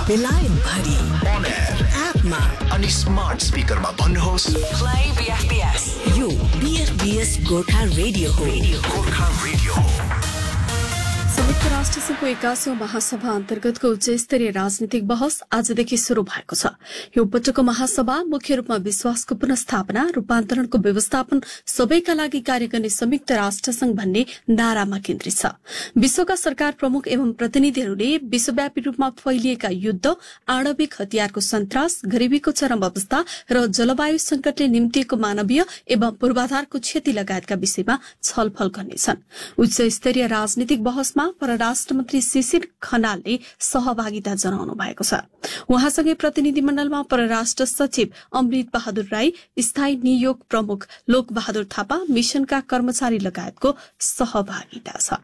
बेलायत भरि on air एपमा अनि स्मार्ट स्पिकरमा भन्नुहोस् प्ले बीएफबीएस। यो बीएफबीएस गोर्खा रेडियो हो। गोर्खा रेडियो। संयुक्त राष्ट्र संघको 81औं महासभा अन्तर्गतको उच्च स्तरीय राजनीतिक बहस आजदेखि शुरू भएको छ। यो पटकको महासभा मुख्य रूपमा विश्वासको पुनर्स्थापना, रूपान्तरणको व्यवस्थापन, सबैका लागि कार्य गर्ने संयुक्त राष्ट्र संघ भन्ने नारामा केन्द्रित छ। विश्वका सरकार प्रमुख एवं प्रतिनिधिहरूले विश्वव्यापी रूपमा फैलिएका युद्ध, आणविक हतियारको सन्तास, गरीबीको चरम अवस्था र जलवायु संकटले निम्तिएको मानवीय एवं पूर्वाधारको क्षति लगायतका विषयमा छलफल गर्नेछन्। उच्च स्तरीय राजनीतिक बहसमा परराष्ट्र मन्त्री शिशिर खनालले सहभागिता जनाउनु भएको छ। उहाँसँगै प्रतिनिधिमण्डलमा परराष्ट्र सचिव अमृत बहादुर राई, स्थायी नियोग प्रमुख लोक बहादुर थापा, मिशनका कर्मचारी लगायतको सहभागिता छ।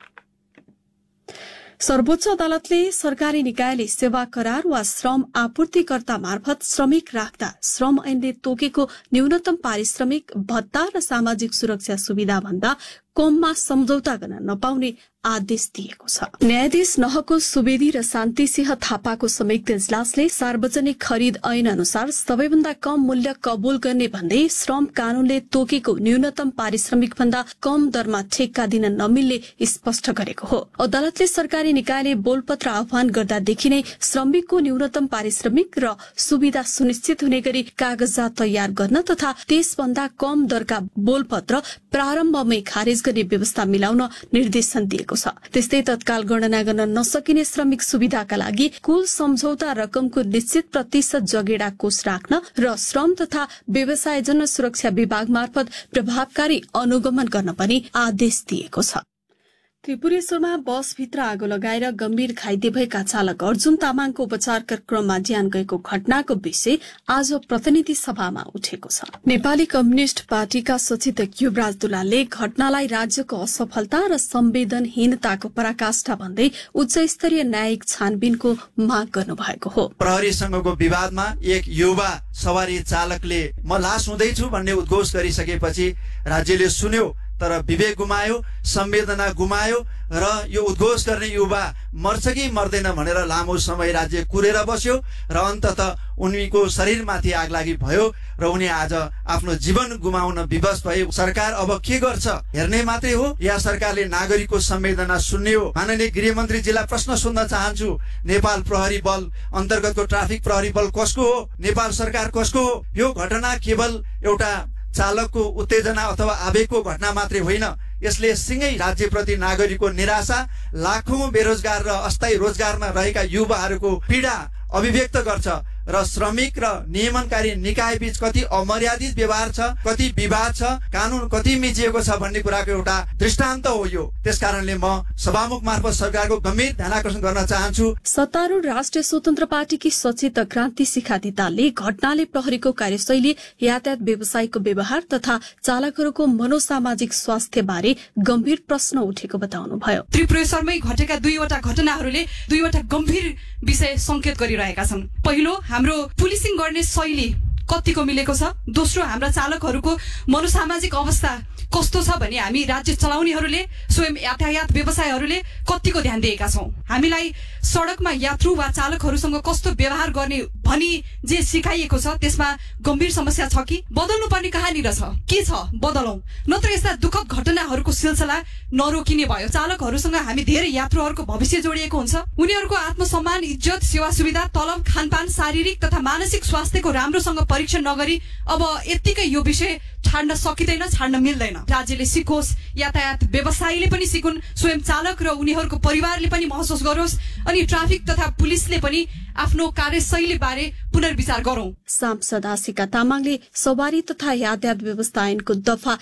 सर्वोच्च अदालतले सरकारी निकायले सेवा करार वा श्रम आपूर्तिकर्ता मार्फत श्रमिक राख्दा श्रम ऐनले तोकेको न्यूनतम पारिश्रमिक, भत्ता र सामाजिक सुरक्षा सुविधा भन्दा कममा सम्झौता गर्न नपाउने आदेश दिएको छ। न्यायाधीश नहकुल सुवेदी र शान्ति सिंह थापाको संयुक्त इजलासले सार्वजनिक खरिद ऐन अनुसार सबैभन्दा कम मूल्य कबूल गर्ने भन्दै श्रम कानूनले तोकेको न्यूनतम पारिश्रमिक भन्दा कम दरमा ठेक्का दिन नमिल्ने स्पष्ट गरेको हो। अदालतले सरकारी निकायले बोलपत्र आह्वान गर्दादेखि नै श्रमिकको न्यूनतम पारिश्रमिक र सुविधा सुनिश्चित हुने गरी कागजात तयार गर्न तथा त्यसभन्दा कम दरका बोलपत्र प्रारम्भमै खारेज गर्ने व्यवस्था मिलाउन निर्देशन दिएको छ। त्यस्तै तत्काल गणना गर्न नसकिने श्रमिक सुविधाका लागि कुल सम्झौता रकमको निश्चित प्रतिशत जगेडा कोष राख्न र श्रम तथा व्यवसायजन्य सुरक्षा विभाग मार्फत प्रभावकारी अनुगमन गर्न पनि आदेश दिएको छ। त्रिपुरेश्वरमा बसभित्र आगो लगाएर गम्भीर घाइते भएका चालक अर्जुन तामाङको उपचारका क्रममा ज्यान गएको घटनाको विषय आज प्रतिनिधि सभामा उठेको छ। नेपाली कम्युनिष्ट पार्टीका सचेतक युवराज दुलालले घटनालाई राज्यको असफलता र संवेदनहीनताको पराकाष्ठा भन्दै उच्च स्तरीय न्यायिक छानबिनको माग गर्नुभएको हो। प्रहरीसँगको विवादमा एक युवा सवारी चालकले म लास हुँदैछु भन्ने उद्घोष गरिसकेपछि राज्यले सुन्यो, तर विवेक गुमायो, संवेदना गुमायो र यो उद्घोष गर्ने युवा मर्छ कि मर्दैन भनेर लामो समय राज्य कुरेर बस्यो र अन्ततः उनीको शरीरमाथि आगलागी भयो र उनी आज आफ्नो जीवन गुमाउन विवश भए। सरकार अब के गर्छ हेर्ने मात्रै हो या सरकारले नागरिकको संवेदना सुन्ने हो? माननीय गृहमन्त्रीजीलाई प्रश्न सोध्न चाहन्छु, नेपाल प्रहरी बल अन्तर्गतको ट्राफिक प्रहरी बल कसको हो? नेपाल सरकार कसको हो? यो घटना केवल एउटा चालकको उत्तेजना अथवा आवेगको घटना मात्रै होइन, यसले सिंगै राज्यप्रति नागरिकको निराशा, लाखौं बेरोजगार र अस्थायी रोजगारमा रहेका युवाहरूको पीडा अभिव्यक्त गर्छ र श्रमिक र नियमनकारी निकाय बीच कति अमर्यादित व्यवहार छ, कति विवाद छ, कानून कति मिचिएको छ भन्ने कुराको एउटा दृष्टान्त हो यो। त्यसकारणले म सभामुख मार्फत सरकारको गम्भीर ध्यानाकर्षण गर्न चाहन्छु। सत्तारूढ राष्ट्रिय स्वतन्त्र पार्टीकी सचेतक क्रान्ति शिखा दितालले घटनाले प्रहरीको कार्यशैली, यातायात व्यवसायको व्यवहार तथा चालकहरूको मनोसामाजिक स्वास्थ्य बारे गम्भीर प्रश्न उठेको बताउनुभयो। त्रिपुरेश्वरमै घटेका दुईवटा घटनाहरूले दुईवटा गम्भीर विषय संकेत गरिरहेका छन्। पहिलो, हाम्रो पुलिसिङ गर्ने शैली कतिको मिलेको छ। दोस्रो, हाम्रा चालकहरूको मनोसामाजिक अवस्था कस्तो छ भने हामी राज्य चलाउनेहरूले, स्वयं यातायात व्यवसायहरूले कतिको ध्यान दिएका छौं। हामीलाई सड़कमा यात्रु वा चालकहरूसँग कस्तो व्यवहार गर्ने भनी जे सिकाइएको छ त्यसमा गम्भीर समस्या छ कि बदल्नु पर्ने कहाँनिर छ? के छ बदलौं, नत्र यस्ता दुःखद घटनाहरूको सिलसिला नरोकिने भयो। चालकहरूसँग हामी धेरै यात्रुहरूको भविष्य जोडिएको हुन्छ। उनीहरूको आत्मसम्मान, इज्जत, सेवा सुविधा, तलब, खानपान, शारीरिक तथा मानसिक स्वास्थ्यको राम्रोसँग परीक्षण नगरी अब यत्तिकै यो विषय छाड्न सकिँदैन, छाड्न मिल्दैन। राज्यले सिकोस्, यातायात व्यवसायीले पनि सिकुन्, स्वयं चालक र उनीहरूको परिवारले पनि महसुस गरोस् अनि ट्राफिक तथा पुलिसले पनि आफ्नो कार्यशैली बारे पुनर्विचार गरौं। सांसद आशिका तामाङले सवारी तथा यातायात व्यवस्था ऐनको दफा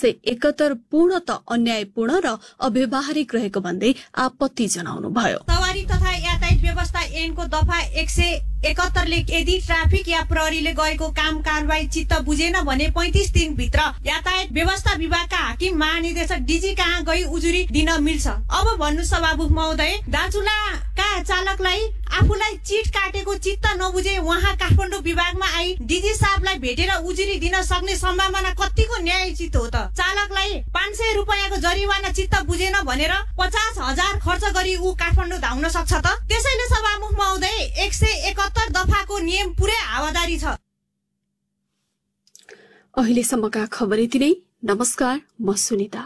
171 पूर्णतः अन्यायपूर्ण र अव्यावहारिक रहेको भन्दै आपत्ति जनाउनुभयो। सवारी तथा यातायात व्यवस्था ऐनको दफा 171ले यदि ट्राफिक या प्रहरीले गरेको काम कारवाही चित्त बुझेन भने 35 दिनभित्र यातायात व्यवस्था विभागका हाकिम महानिर्देशक डीजी कहाँ गई उजुरी दिन मिल्छ। अब भन्नु सभामुख महोदय, दाजुलाका चालकलाई आफूलाई चिट काटेको चित्त नबुझे उहाँ काठमाडौँ विभागमा आई डीजी साहबलाई भेटेर उजुरी दिन सक्ने सम्भावना कतिको न्यायोचित हो त? चालकलाई 500 रुपैयाँको जरिवाना चित्त बुझेन भनेर 50,000 खर्च गरी ऊ काठमाडौँ धाउन सक्छ त? त्यसैले सभामुख महोदय 171 दफाको नियम पुरै हावादारी छ। अहिलेसम्मका खबर यति नै। नमस्कार, म सुनिता।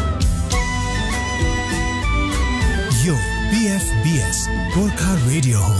यो PFBS गोर्खा रेडियो हो।